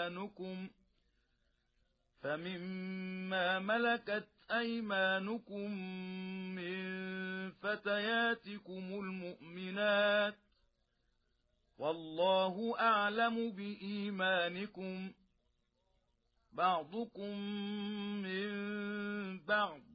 فمما ملكت أيمانكم من فتياتكم المؤمنات، والله أعلم بإيمانكم، بعضكم من بعض،